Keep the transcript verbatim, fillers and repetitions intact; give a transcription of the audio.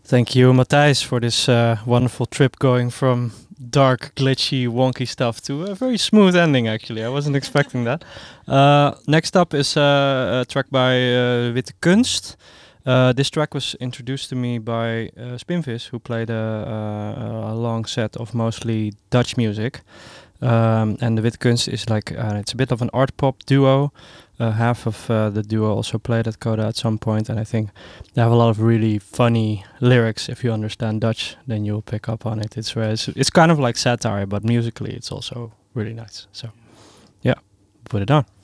Thank you, Matthijs, for this uh, wonderful trip going from dark, glitchy, wonky stuff to a very smooth ending, actually. I wasn't expecting that. Uh, next up is uh, a track by uh, Witte Kunst. Uh, this track was introduced to me by uh, Spinvis, who played a, a, a long set of mostly Dutch music. Um, and the Witte Kunst is like, uh, it's a bit of an art pop duo. Uh, half of uh, the duo also played at Coda at some point, and I think they have a lot of really funny lyrics. If you understand Dutch, then you'll pick up on it. It's, uh, it's, it's kind of like satire, but musically it's also really nice. So, yeah, put it on.